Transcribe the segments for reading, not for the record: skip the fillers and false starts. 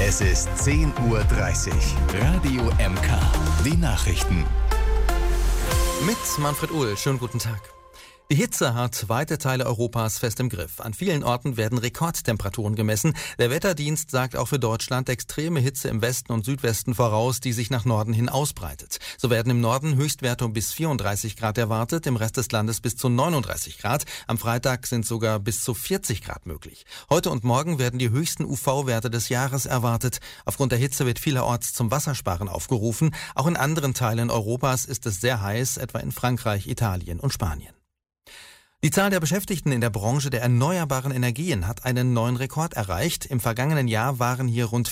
Es ist 10:30 Uhr. Radio MK. Die Nachrichten. Mit Manfred Uhl. Schönen guten Tag. Die Hitze hat weite Teile Europas fest im Griff. An vielen Orten werden Rekordtemperaturen gemessen. Der Wetterdienst sagt auch für Deutschland extreme Hitze im Westen und Südwesten voraus, die sich nach Norden hin ausbreitet. So werden im Norden Höchstwerte um bis 34 Grad erwartet, im Rest des Landes bis zu 39 Grad. Am Freitag sind sogar bis zu 40 Grad möglich. Heute und morgen werden die höchsten UV-Werte des Jahres erwartet. Aufgrund der Hitze wird vielerorts zum Wassersparen aufgerufen. Auch in anderen Teilen Europas ist es sehr heiß, etwa in Frankreich, Italien und Spanien. Die Zahl der Beschäftigten in der Branche der erneuerbaren Energien hat einen neuen Rekord erreicht. Im vergangenen Jahr waren hier rund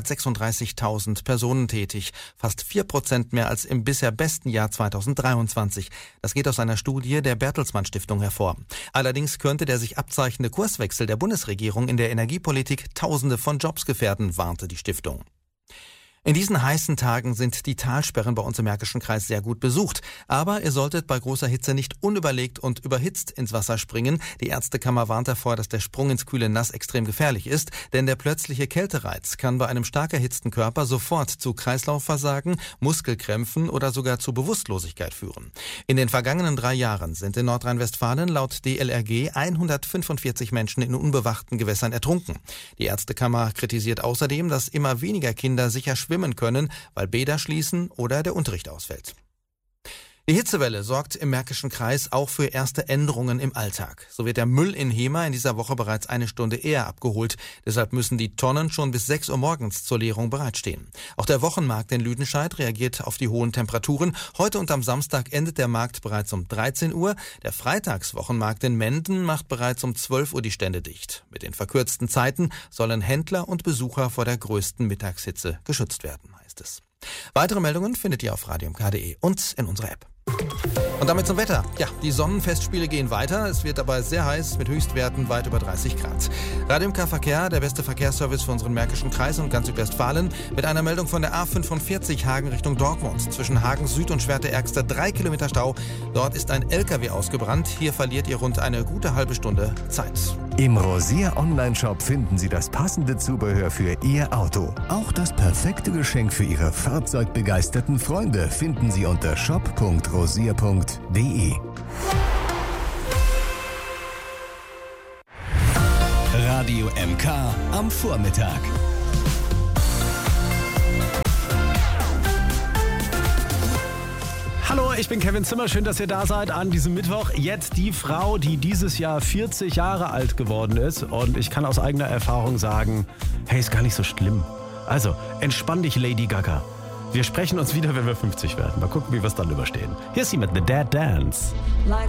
436.000 Personen tätig, fast 4% mehr als im bisher besten Jahr 2023. Das geht aus einer Studie der Bertelsmann Stiftung hervor. Allerdings könnte der sich abzeichnende Kurswechsel der Bundesregierung in der Energiepolitik Tausende von Jobs gefährden, warnte die Stiftung. In diesen heißen Tagen sind die Talsperren bei uns im Märkischen Kreis sehr gut besucht. Aber ihr solltet bei großer Hitze nicht unüberlegt und überhitzt ins Wasser springen. Die Ärztekammer warnt davor, dass der Sprung ins kühle Nass extrem gefährlich ist. Denn der plötzliche Kältereiz kann bei einem stark erhitzten Körper sofort zu Kreislaufversagen, Muskelkrämpfen oder sogar zu Bewusstlosigkeit führen. In den vergangenen 3 Jahren sind in Nordrhein-Westfalen laut DLRG 145 Menschen in unbewachten Gewässern ertrunken. Die Ärztekammer kritisiert außerdem, dass immer weniger Kinder sicher schwimmen können, weil Bäder schließen oder der Unterricht ausfällt. Die Hitzewelle sorgt im Märkischen Kreis auch für erste Änderungen im Alltag. So wird der Müll in Hemer in dieser Woche bereits 1 Stunde eher abgeholt. Deshalb müssen die Tonnen schon bis 6 Uhr morgens zur Leerung bereitstehen. Auch der Wochenmarkt in Lüdenscheid reagiert auf die hohen Temperaturen. Heute und am Samstag endet der Markt bereits um 13 Uhr. Der Freitagswochenmarkt in Menden macht bereits um 12 Uhr die Stände dicht. Mit den verkürzten Zeiten sollen Händler und Besucher vor der größten Mittagshitze geschützt werden, heißt es. Weitere Meldungen findet ihr auf radiomk.de und in unserer App. Und damit zum Wetter. Ja, die Sonnenfestspiele gehen weiter. Es wird dabei sehr heiß mit Höchstwerten weit über 30 Grad. Radio MK Verkehr, der beste Verkehrsservice für unseren Märkischen Kreis und ganz Südwestfalen. Mit einer Meldung von der A45 Hagen Richtung Dortmund. Zwischen Hagen Süd und Schwerte-Ärgste 3 Kilometer Stau. Dort ist ein LKW ausgebrannt. Hier verliert ihr rund eine gute halbe Stunde Zeit. Im Rosier Online-Shop finden Sie das passende Zubehör für Ihr Auto. Auch das perfekte Geschenk für Ihre fahrzeugbegeisterten Freunde finden Sie unter shop.rosier.de. Radio MK am Vormittag. Hallo, ich bin Kevin Zimmer. Schön, dass ihr da seid an diesem Mittwoch. Jetzt die Frau, die dieses Jahr 40 Jahre alt geworden ist. Und ich kann aus eigener Erfahrung sagen, hey, ist gar nicht so schlimm. Also, entspann dich, Lady Gaga. Wir sprechen uns wieder, wenn wir 50 werden. Mal gucken, wie wir es dann überstehen. Hier ist sie mit The Dead Dance.